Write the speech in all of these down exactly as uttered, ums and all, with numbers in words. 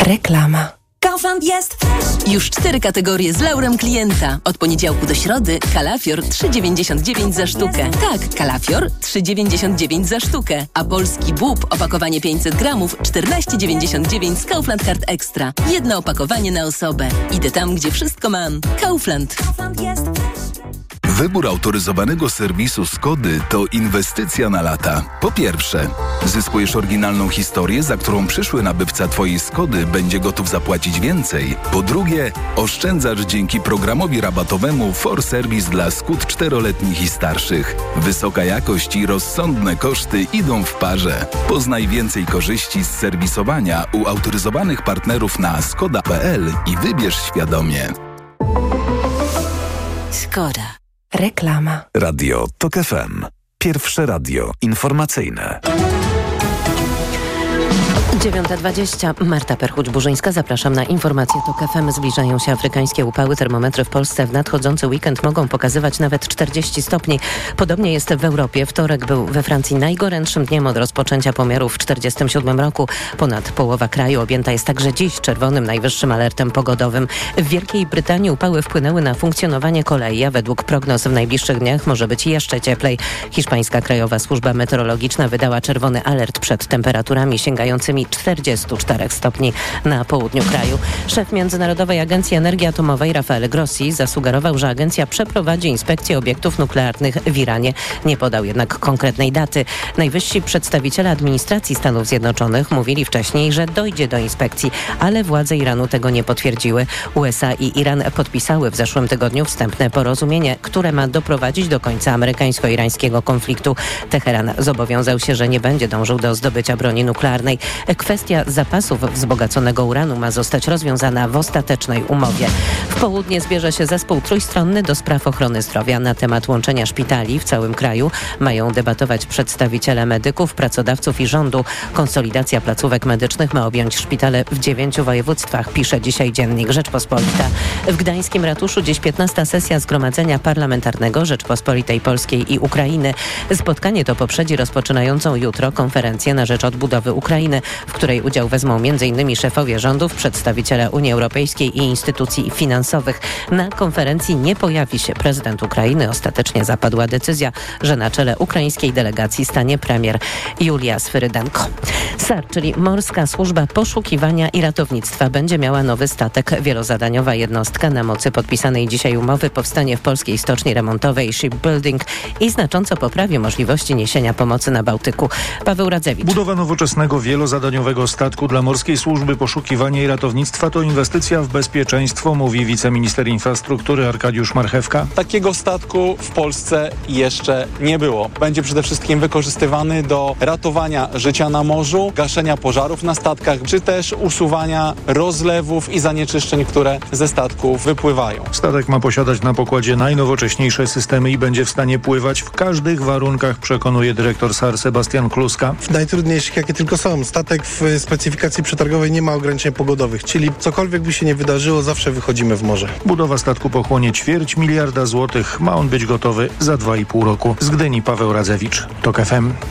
Reklama. Kaufland jest fresh. Już cztery kategorie z laurem klienta. Od poniedziałku do środy kalafior trzy dziewięćdziesiąt dziewięć za sztukę. Tak, kalafior trzy dziewięćdziesiąt dziewięć za sztukę. A polski bób, opakowanie pięćset gramów, czternaście dziewięćdziesiąt dziewięć z Kaufland Card Extra. Jedno opakowanie na osobę. Idę tam, gdzie wszystko mam. Kaufland. Kaufland jest fresh. Wybór autoryzowanego serwisu Skody to inwestycja na lata. Po pierwsze, zyskujesz oryginalną historię, za którą przyszły nabywca Twojej Skody będzie gotów zapłacić więcej. Po drugie, oszczędzasz dzięki programowi rabatowemu For Service dla Skód czteroletnich i starszych. Wysoka jakość i rozsądne koszty idą w parze. Poznaj więcej korzyści z serwisowania u autoryzowanych partnerów na skoda kropka p l i wybierz świadomie. Skoda. Reklama. Radio Tok F M. Pierwsze radio informacyjne. dziewiąta dwadzieścia. Marta Perchuć-Burzyńska. Zapraszam na informacje Tok F M. Zbliżają się afrykańskie upały. Termometry w Polsce w nadchodzący weekend mogą pokazywać nawet czterdzieści stopni. Podobnie jest w Europie. Wtorek był we Francji najgorętszym dniem od rozpoczęcia pomiarów w tysiąc dziewięćset czterdziestym siódmym roku. Ponad połowa kraju objęta jest także dziś czerwonym najwyższym alertem pogodowym. W Wielkiej Brytanii upały wpłynęły na funkcjonowanie kolei, a według prognoz w najbliższych dniach może być jeszcze cieplej. Hiszpańska Krajowa Służba Meteorologiczna wydała czerwony alert przed temperaturami sięgającymi czterdzieści cztery stopni na południu kraju. Szef Międzynarodowej Agencji Energii Atomowej Rafael Grossi zasugerował, że agencja przeprowadzi inspekcję obiektów nuklearnych w Iranie. Nie podał jednak konkretnej daty. Najwyżsi przedstawiciele administracji Stanów Zjednoczonych mówili wcześniej, że dojdzie do inspekcji, ale władze Iranu tego nie potwierdziły. U S A i Iran podpisały w zeszłym tygodniu wstępne porozumienie, które ma doprowadzić do końca amerykańsko-irańskiego konfliktu. Teheran zobowiązał się, że nie będzie dążył do zdobycia broni nuklearnej. Kwestia zapasów wzbogaconego uranu ma zostać rozwiązana w ostatecznej umowie. W południe zbierze się zespół trójstronny do spraw ochrony zdrowia. Na temat łączenia szpitali w całym kraju mają debatować przedstawiciele medyków, pracodawców i rządu. Konsolidacja placówek medycznych ma objąć szpitale w dziewięciu województwach, pisze dzisiaj dziennik Rzeczpospolita. W gdańskim ratuszu dziś piętnasta sesja Zgromadzenia Parlamentarnego Rzeczpospolitej Polskiej i Ukrainy. Spotkanie to poprzedzi rozpoczynającą jutro konferencję na rzecz odbudowy Ukrainy, w której udział wezmą m.in. szefowie rządów, przedstawiciele Unii Europejskiej i instytucji finansowych. Na konferencji nie pojawi się prezydent Ukrainy. Ostatecznie zapadła decyzja, że na czele ukraińskiej delegacji stanie premier Julia Swyrydenko. S A R, czyli Morska Służba Poszukiwania i Ratownictwa, będzie miała nowy statek. Wielozadaniowa jednostka na mocy podpisanej dzisiaj umowy powstanie w polskiej stoczni remontowej Shipbuilding i znacząco poprawi możliwości niesienia pomocy na Bałtyku. Paweł Radzewicz. Budowa nowoczesnego wielozadaniowego statku dla Morskiej Służby Poszukiwania i Ratownictwa to inwestycja w bezpieczeństwo, mówi wiceminister infrastruktury Arkadiusz Marchewka. Takiego statku w Polsce jeszcze nie było. Będzie przede wszystkim wykorzystywany do ratowania życia na morzu, gaszenia pożarów na statkach, czy też usuwania rozlewów i zanieczyszczeń, które ze statków wypływają. Statek ma posiadać na pokładzie najnowocześniejsze systemy i będzie w stanie pływać w każdych warunkach, przekonuje dyrektor S A R Sebastian Kluska. W najtrudniejszych, jakie tylko są. Statek w specyfikacji przetargowej nie ma ograniczeń pogodowych, czyli cokolwiek by się nie wydarzyło, zawsze wychodzimy w morze. Budowa statku pochłonie ćwierć miliarda złotych. Ma on być gotowy za dwa i pół roku. Z Gdyni Paweł Radzewicz, Tok F M.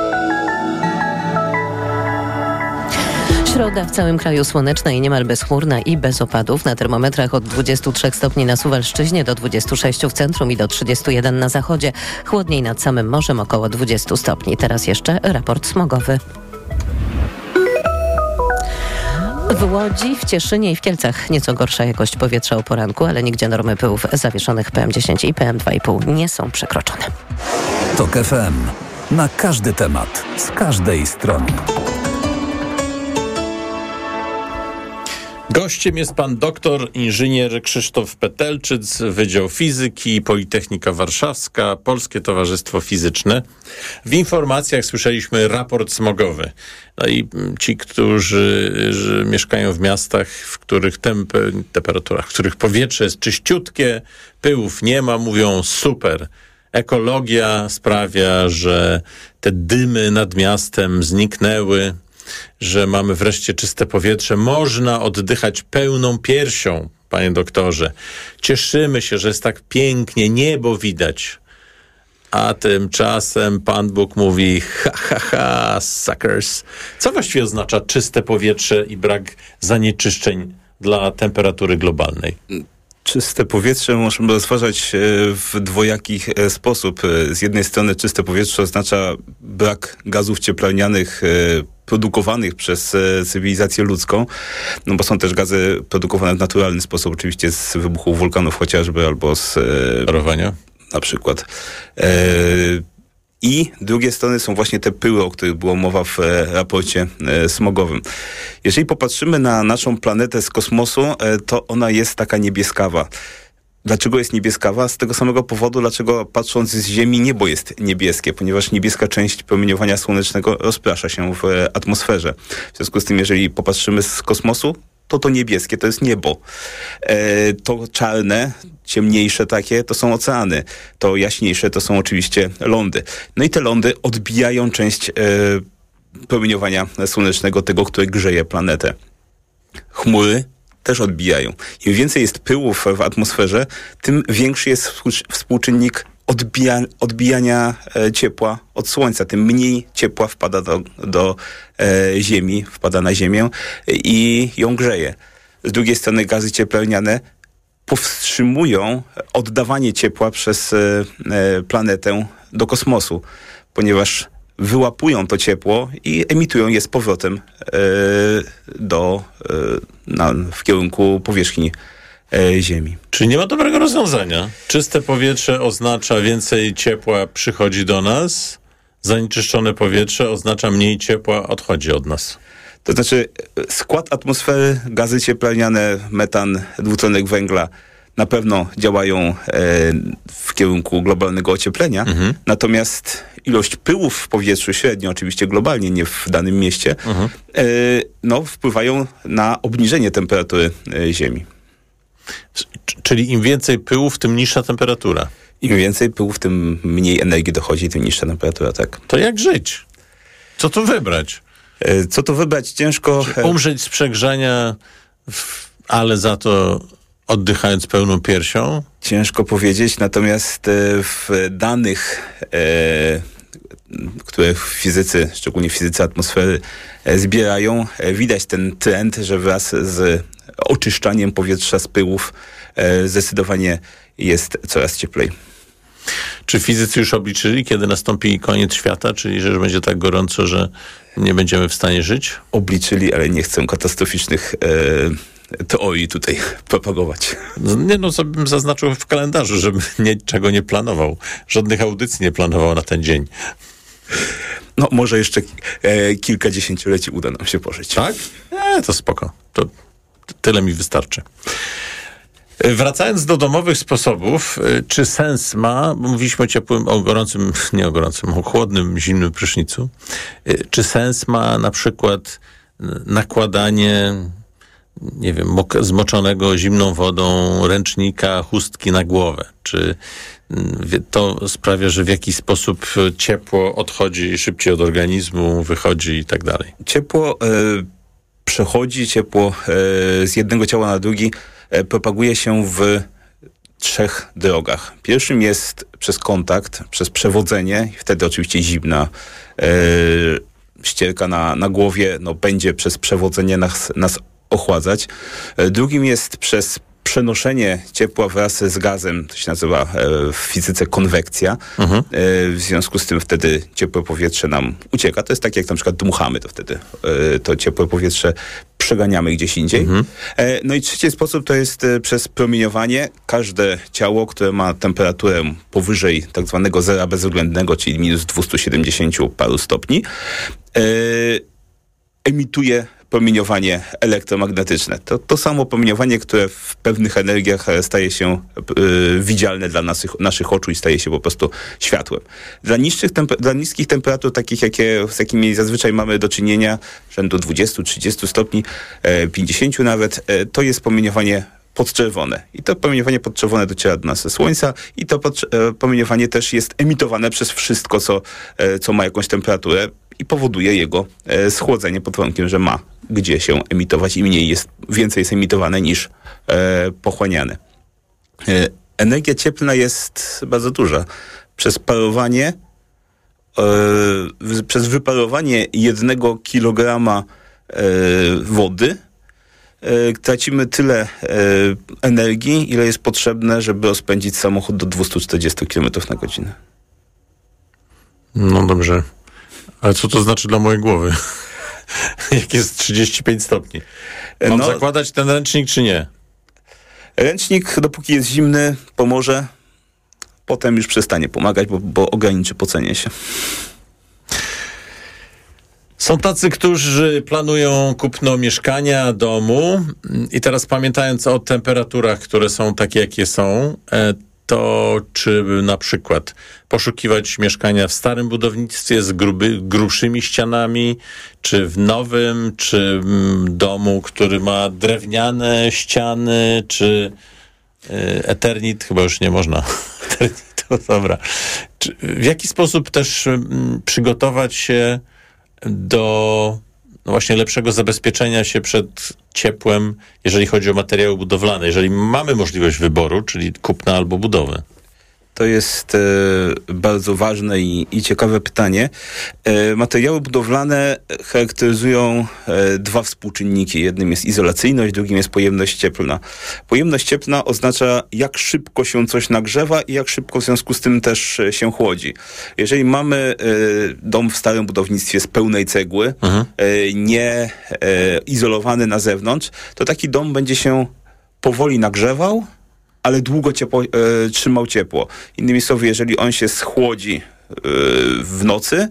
Środa w całym kraju słoneczna i niemal bezchmurna i bez opadów. Na termometrach od dwudziestu trzech stopni na Suwalszczyźnie do dwudziestu sześciu w centrum i do trzydziestu jeden na zachodzie. Chłodniej nad samym morzem, około dwudziestu stopni. Teraz jeszcze raport smogowy. W Łodzi, w Cieszynie i w Kielcach nieco gorsza jakość powietrza o poranku, ale nigdzie normy pyłów zawieszonych P M dziesięć i P M dwa i pół nie są przekroczone. Tok F M. Na każdy temat, z każdej strony. Gościem jest pan doktor inżynier Krzysztof Petelczyc, Wydział Fizyki, Politechnika Warszawska, Polskie Towarzystwo Fizyczne. W informacjach słyszeliśmy raport smogowy. No i ci, którzy że mieszkają w miastach, w których temp, temperaturach, w których powietrze jest czyściutkie, pyłów nie ma, mówią super. Ekologia sprawia, że te dymy nad miastem zniknęły, że mamy wreszcie czyste powietrze. Można oddychać pełną piersią, panie doktorze. Cieszymy się, że jest tak pięknie, niebo widać. A tymczasem Pan Bóg mówi ha, ha, ha, suckers. Co właściwie oznacza czyste powietrze i brak zanieczyszczeń dla temperatury globalnej? Czyste powietrze możemy rozważać w dwojaki sposób. Z jednej strony czyste powietrze oznacza brak gazów cieplarnianych produkowanych przez cywilizację ludzką, no bo są też gazy produkowane w naturalny sposób, oczywiście z wybuchu wulkanów chociażby, albo z parowania na przykład. I drugie strony są właśnie te pyły, o których było mowa w raporcie smogowym. Jeżeli popatrzymy na naszą planetę z kosmosu, to ona jest taka niebieskawa. Dlaczego jest niebieskawa? Z tego samego powodu, dlaczego patrząc z Ziemi niebo jest niebieskie, ponieważ niebieska część promieniowania słonecznego rozprasza się w atmosferze. W związku z tym, jeżeli popatrzymy z kosmosu, to to niebieskie to jest niebo. E, to czarne, ciemniejsze takie, to są oceany. To jaśniejsze to są oczywiście lądy. No i te lądy odbijają część e, promieniowania słonecznego, tego, które grzeje planetę. Chmury też odbijają. Im więcej jest pyłów w atmosferze, tym większy jest współczynnik odbija, odbijania e, ciepła od słońca, tym mniej ciepła wpada do, do e, ziemi, wpada na ziemię i ją grzeje. Z drugiej strony gazy cieplarniane powstrzymują oddawanie ciepła przez e, planetę do kosmosu, ponieważ wyłapują to ciepło i emitują je z powrotem e, do, e, na, w kierunku powierzchni e, Ziemi. Czyli nie ma dobrego rozwiązania. Czyste powietrze oznacza więcej ciepła przychodzi do nas, zanieczyszczone powietrze oznacza mniej ciepła odchodzi od nas. To znaczy skład atmosfery, gazy cieplarniane, metan, dwutlenek węgla na pewno działają e, w kierunku globalnego ocieplenia, mhm. natomiast ilość pyłów w powietrzu, średnio oczywiście globalnie, nie w danym mieście, mhm. e, no, wpływają na obniżenie temperatury e, Ziemi. Czyli im więcej pyłów, tym niższa temperatura. Im więcej pyłów, tym mniej energii dochodzi, tym niższa temperatura, tak. To jak żyć? Co tu wybrać? E, co tu wybrać? Ciężko. Czy umrzeć z przegrzania, w, ale za to oddychając pełną piersią? Ciężko powiedzieć, natomiast w danych, e, które fizycy, szczególnie fizycy atmosfery zbierają, widać ten trend, że wraz z oczyszczaniem powietrza z pyłów e, zdecydowanie jest coraz cieplej. Czy fizycy już obliczyli, kiedy nastąpi koniec świata, czyli że już będzie tak gorąco, że nie będziemy w stanie żyć? Obliczyli, ale nie chcę katastroficznych e, teorii tutaj propagować. Nie no, co bym zaznaczył w kalendarzu, żebym niczego nie planował. Żadnych audycji nie planował na ten dzień. No, może jeszcze e, kilka dziesięcioleci uda nam się pożyć. Tak? E, to spoko. To tyle mi wystarczy. Wracając do domowych sposobów, czy sens ma, bo mówiliśmy o ciepłym, o gorącym, nie o gorącym, o chłodnym, zimnym prysznicu, czy sens ma na przykład nakładanie, nie wiem, mok- zmoczonego zimną wodą ręcznika, chustki na głowę? Czy to sprawia, że w jakiś sposób ciepło odchodzi szybciej od organizmu, wychodzi i tak dalej? Ciepło e, przechodzi, ciepło e, z jednego ciała na drugi e, propaguje się w trzech drogach. Pierwszym jest przez kontakt, przez przewodzenie, wtedy oczywiście zimna e, ścierka na, na głowie no, będzie przez przewodzenie nas, nas ochładzać. E, drugim jest przez przenoszenie ciepła wraz z gazem, to się nazywa e, w fizyce konwekcja. Mhm. E, w związku z tym wtedy ciepłe powietrze nam ucieka. To jest tak, jak na przykład dmuchamy, to wtedy e, to ciepłe powietrze przeganiamy gdzieś indziej. Mhm. E, no i trzeci sposób to jest e, przez promieniowanie. Każde ciało, które ma temperaturę powyżej tak zwanego zera bezwzględnego, czyli minus dwieście siedemdziesiąt paru stopni, e, emituje promieniowanie elektromagnetyczne. To to samo promieniowanie, które w pewnych energiach staje się y, widzialne dla naszych, naszych oczu i staje się po prostu światłem. Dla, niższych temper- dla niskich temperatur, takich jakie, z jakimi zazwyczaj mamy do czynienia, rzędu dwadzieścia trzydzieści stopni, e, pięćdziesiąt nawet, e, to jest promieniowanie podczerwone. I to promieniowanie podczerwone dociera do nas ze Słońca i to pod, e, promieniowanie też jest emitowane przez wszystko, co, e, co ma jakąś temperaturę i powoduje jego e, schłodzenie pod warunkiem, że ma gdzie się emitować i mniej jest, więcej jest emitowane niż e, pochłaniane. E, energia cieplna jest bardzo duża, przez parowanie, e, przez wyparowanie jednego kilograma e, wody e, tracimy tyle e, energii, ile jest potrzebne, żeby rozpędzić samochód do dwieście czterdzieści kilometrów na godzinę. No dobrze. Ale co to znaczy dla mojej głowy? Jak jest trzydzieści pięć stopni. Mam no, zakładać ten ręcznik, czy nie? Ręcznik, dopóki jest zimny, pomoże. Potem już przestanie pomagać, bo, bo ograniczy pocenie się. Są tacy, którzy planują kupno mieszkania, domu i teraz pamiętając o temperaturach, które są takie, jakie są, to czy na przykład poszukiwać mieszkania w starym budownictwie z gruby, grubszymi ścianami, czy w nowym, czy w domu, który ma drewniane ściany, czy y, Eternit, chyba już nie można. Eternit, to dobra. Czy, w jaki sposób też y, przygotować się do no właśnie lepszego zabezpieczenia się przed ciepłem, jeżeli chodzi o materiały budowlane, jeżeli mamy możliwość wyboru, czyli kupna albo budowy? To jest e, bardzo ważne i, i ciekawe pytanie. E, materiały budowlane charakteryzują e, dwa współczynniki. Jednym jest izolacyjność, drugim jest pojemność cieplna. Pojemność cieplna oznacza, jak szybko się coś nagrzewa i jak szybko w związku z tym też się chłodzi. Jeżeli mamy e, dom w starym budownictwie z pełnej cegły, mhm. e, nie e, izolowany na zewnątrz, to taki dom będzie się powoli nagrzewał, ale długo ciepło, e, trzymał ciepło. Innymi słowy, jeżeli on się schłodzi e, w nocy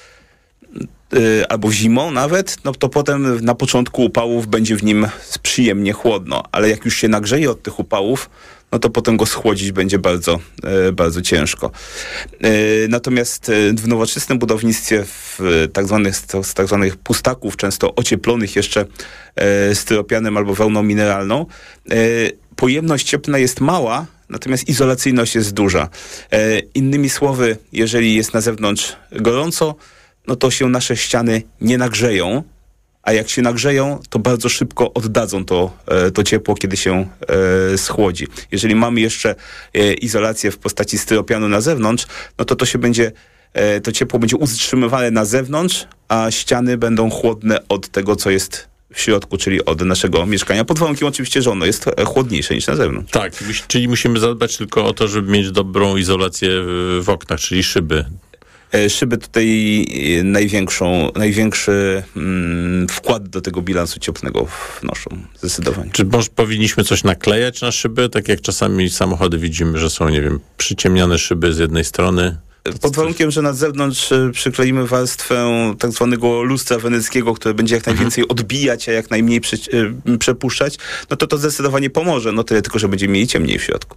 e, albo zimą nawet, no to potem na początku upałów będzie w nim przyjemnie chłodno, ale jak już się nagrzeje od tych upałów, no to potem go schłodzić będzie bardzo, e, bardzo ciężko. E, natomiast w nowoczesnym budownictwie, w tak zwanych, z tak zwanych pustaków, często ocieplonych jeszcze e, styropianem albo wełną mineralną, e, pojemność cieplna jest mała, natomiast izolacyjność jest duża. E, innymi słowy, jeżeli jest na zewnątrz gorąco, no to się nasze ściany nie nagrzeją, a jak się nagrzeją, to bardzo szybko oddadzą to, e, to ciepło, kiedy się e, schłodzi. Jeżeli mamy jeszcze e, izolację w postaci styropianu na zewnątrz, no to to się będzie, e, to ciepło będzie utrzymywane na zewnątrz, a ściany będą chłodne od tego, co jest w środku, czyli od naszego mieszkania, pod warunkiem oczywiście, że ono jest chłodniejsze niż na zewnątrz. Tak, czyli musimy zadbać tylko o to, żeby mieć dobrą izolację w oknach, czyli szyby. Szyby tutaj największą, największy mm, wkład do tego bilansu cieplnego wnoszą, zdecydowanie. Czy może powinniśmy coś naklejać na szyby, tak jak czasami samochody widzimy, że są, nie wiem, przyciemniane szyby z jednej strony? Pod warunkiem, że na zewnątrz przykleimy warstwę tak zwanego lustra weneckiego, które będzie jak najwięcej odbijać, a jak najmniej prze, przepuszczać, no to to zdecydowanie pomoże. No tyle tylko, że będziemy mieli ciemniej w środku.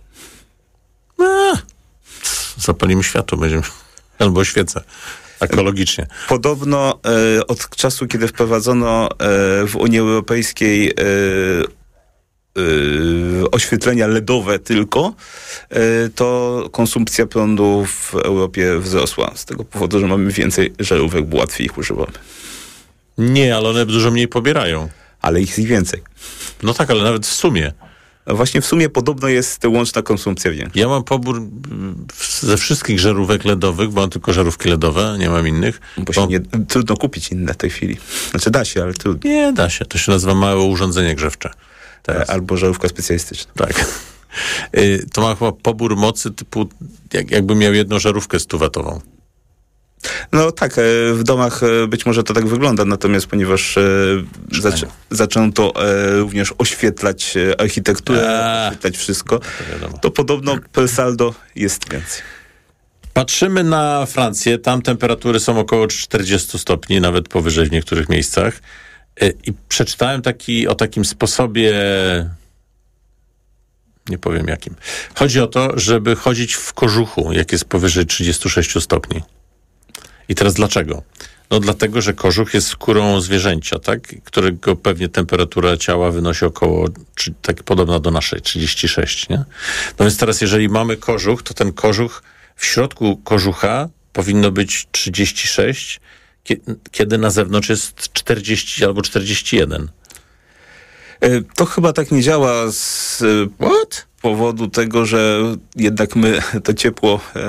A, zapalimy światło, będziemy, albo świecę. Ekologicznie. Podobno e, od czasu, kiedy wprowadzono e, w Unii Europejskiej e, Yy, oświetlenia ledowe tylko, yy, to konsumpcja prądu w Europie wzrosła. Z tego powodu, że mamy więcej żarówek, bo łatwiej ich używamy. Nie, ale one dużo mniej pobierają. Ale ich jest więcej. No tak, ale nawet w sumie. No właśnie w sumie podobno jest łączna konsumpcja większa. Ja mam pobór ze wszystkich żarówek ledowych, bo mam tylko żarówki ledowe, nie mam innych. Bo się bo... nie, trudno kupić inne w tej chwili. Znaczy da się, ale trudno. Nie, da się. To się nazywa małe urządzenie grzewcze. Teraz. Albo żarówka specjalistyczna. Tak. To ma chyba pobór mocy typu, jak, jakby miał jedną żarówkę stuwatową. No tak, w domach być może to tak wygląda, natomiast ponieważ zaczę, zaczęto również oświetlać architekturę, A, oświetlać wszystko, to, to podobno per saldo jest więcej. Patrzymy na Francję, tam temperatury są około czterdzieści stopni, nawet powyżej w niektórych miejscach. I przeczytałem taki, o takim sposobie, nie powiem jakim. Chodzi o to, żeby chodzić w kożuchu, jak jest powyżej trzydzieści sześć stopni. I teraz dlaczego? No dlatego, że kożuch jest skórą zwierzęcia, tak? Którego pewnie temperatura ciała wynosi około, czy, tak podobna do naszej, trzydzieści sześć, nie? No więc teraz, jeżeli mamy kożuch, to ten kożuch, w środku kożucha powinno być trzydzieści sześć, kiedy na zewnątrz jest czterdzieści albo czterdzieści jeden. To chyba tak nie działa z What? powodu tego, że jednak my to ciepło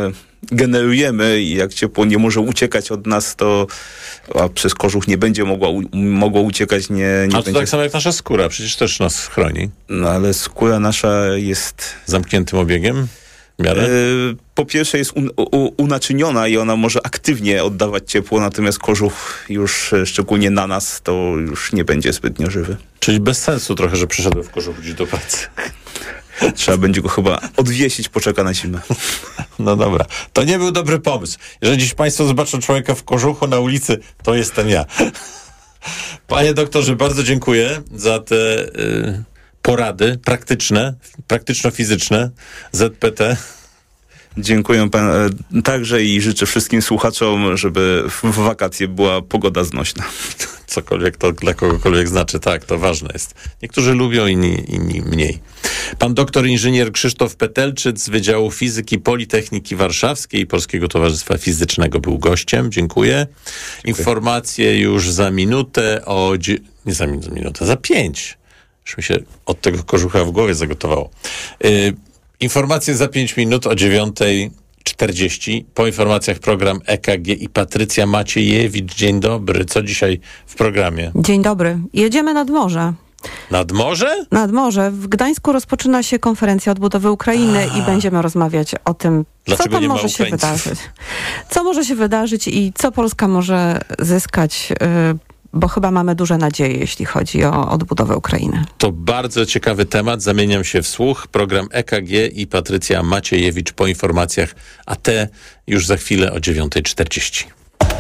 generujemy i jak ciepło nie może uciekać od nas, to a przez kożuch nie będzie mogła, mogło uciekać, nie, nie A to będzie... tak samo jak nasza skóra, przecież też nas chroni. No ale skóra nasza jest... Zamkniętym obiegiem? W miarę? E, po pierwsze jest un, u, unaczyniona i ona może aktywnie oddawać ciepło, natomiast kożuch już, szczególnie na nas, to już nie będzie zbytnio żywy. Czyli bez sensu trochę, że przyszedłem w kożuch gdzieś do pracy. Trzeba będzie go chyba odwiesić, poczeka na zimę. No dobra, to nie był dobry pomysł. Jeżeli dziś państwo zobaczą człowieka w kożuchu na ulicy, to jestem ja. Panie doktorze, bardzo dziękuję za te y, porady praktyczne, praktyczno-fizyczne Z P T. Dziękuję pan e, także i życzę wszystkim słuchaczom, żeby w, w wakacje była pogoda znośna. Cokolwiek to dla kogokolwiek znaczy, tak, to ważne jest. Niektórzy lubią, inni, inni mniej. Pan doktor inżynier Krzysztof Petelczyk z Wydziału Fizyki Politechniki Warszawskiej i Polskiego Towarzystwa Fizycznego był gościem. Dziękuję. Dziękuję. Informacje już za minutę o... Dzie- nie za minutę, za pięć. Już mi się od tego kożucha w głowie zagotowało. Yy, informacje za pięć minut o dziewiątej czterdzieści. Po informacjach program E K G i Patrycja Maciejewicz. Dzień dobry. Co dzisiaj w programie? Dzień dobry. Jedziemy nad morze. Nad morze? Nad morze. W Gdańsku rozpoczyna się konferencja odbudowy Ukrainy A. i będziemy rozmawiać o tym, Dlaczego co tam nie może ma się Ukraińców? wydarzyć. Co może się wydarzyć i co Polska może zyskać, yy, bo chyba mamy duże nadzieje, jeśli chodzi o odbudowę Ukrainy. To bardzo ciekawy temat. Zamieniam się w słuch. Program E K G i Patrycja Maciejewicz po informacjach, a te już za chwilę o dziewiątej czterdzieści.